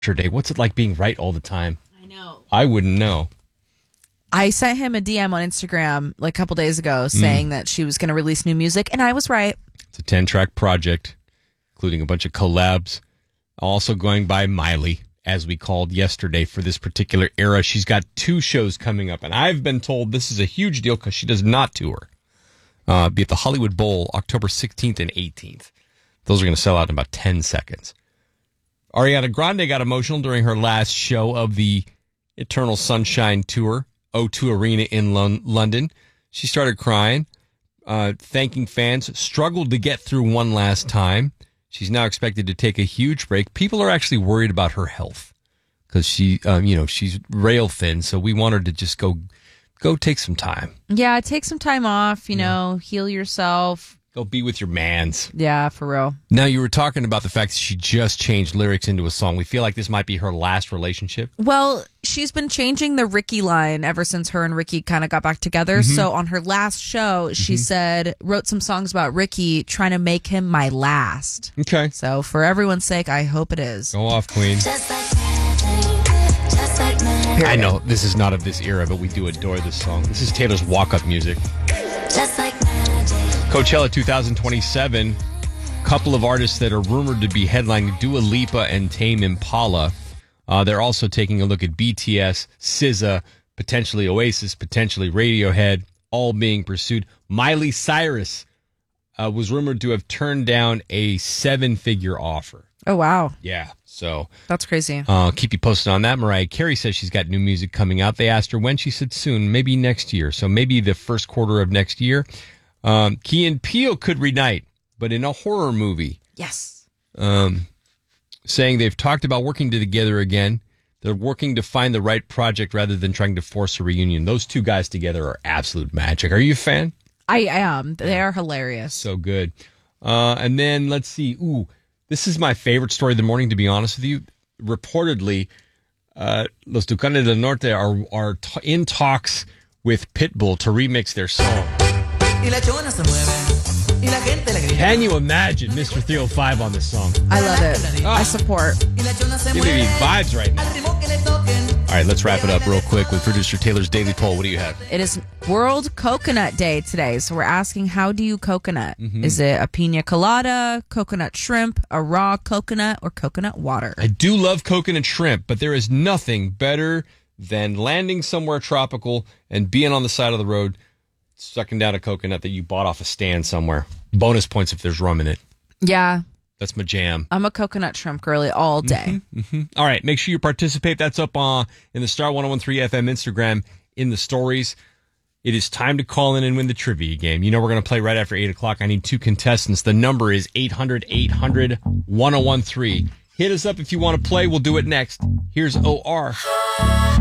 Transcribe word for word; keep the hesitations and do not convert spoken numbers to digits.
Day. What's it like being right all the time? I know. I wouldn't know. I sent him a D M on Instagram like a couple days ago saying mm. that she was going to release new music, and I was right. It's a ten-track project, including a bunch of collabs. Also going by Miley, as we called yesterday for this particular era. She's got two shows coming up, and I've been told this is a huge deal because she does not tour. Uh, be at the Hollywood Bowl October sixteenth and eighteenth. Those are going to sell out in about ten seconds. Ariana Grande got emotional during her last show of the Eternal Sunshine Tour, O two Arena in Lon- London. She started crying, uh, thanking fans, struggled to get through one last time. She's now expected to take a huge break. People are actually worried about her health because she, um, you know, she's rail thin. So we want her to just go, go take some time. Yeah, take some time off. You yeah. know, heal yourself. Go be with your mans. Yeah, for real. Now, you were talking about the fact that she just changed lyrics into a song. We feel like this might be her last relationship. Well, she's been changing the Ricky line ever since her and Ricky kind of got back together. Mm-hmm. So on her last show, she mm-hmm. said, wrote some songs about Ricky, trying to make him my last. Okay. So for everyone's sake, I hope it is. Go off, Queen. Just like magic, just like magic. I know this is not of this era, but we do adore this song. This is Taylor's walk-up music. Just like magic. Coachella twenty twenty-seven, couple of artists that are rumored to be headlining, Dua Lipa and Tame Impala. Uh, they're also taking a look at B T S, S Z A, potentially Oasis, potentially Radiohead, all being pursued. Miley Cyrus uh, was rumored to have turned down a seven-figure offer. Oh, wow. Yeah, so. That's crazy. Uh, keep you posted on that. Mariah Carey says she's got new music coming out. They asked her when. She said soon, maybe next year. So maybe the first quarter of next year. Um, Key and Peele could reunite, but in a horror movie. Yes. Um, saying they've talked about working together again. They're working to find the right project rather than trying to force a reunion. Those two guys together are absolute magic. Are you a fan? I am. They are hilarious. So good. Uh, and then let's see. Ooh, this is my favorite story of the morning, to be honest with you. Reportedly, uh, Los Tucanes del Norte are, are t- in talks with Pitbull to remix their song. Can you imagine Mister three oh five on this song? I love it. Oh. I support. Give me vibes right now. All right, let's wrap it up real quick with producer Taylor's Daily Poll. What do you have? It is World Coconut Day today, so we're asking, how do you coconut? Mm-hmm. Is it a pina colada, coconut shrimp, a raw coconut, or coconut water? I do love coconut shrimp, but there is nothing better than landing somewhere tropical and being on the side of the road sucking down a coconut that you bought off a stand somewhere. Bonus points if there's rum in it. Yeah. That's my jam. I'm a coconut shrimp girly all day. Mm-hmm, mm-hmm. All right. Make sure you participate. That's up uh, in the Star one oh one three F M Instagram in the stories. It is time to call in and win the trivia game. You know we're going to play right after eight o'clock. I need two contestants. The number is eight hundred, eight hundred, one oh one three. Hit us up if you want to play. We'll do it next. Here's O R.